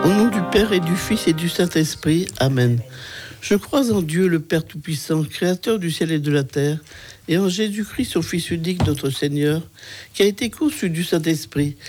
Au nom du Père et du Fils et du Saint-Esprit, Amen. Je crois en Dieu, le Père Tout-Puissant, Créateur du ciel et de la terre, et en Jésus-Christ, son Fils unique, notre Seigneur, qui a été conçu du Saint-Esprit,